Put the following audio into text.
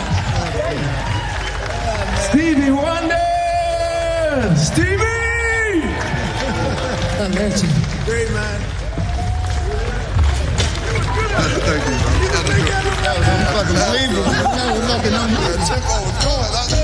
Stevie Wonder! Stevie! I met you. Great, man. Thank you. That was unfucking believable. That was fucking unbelievable. Check out what's going on.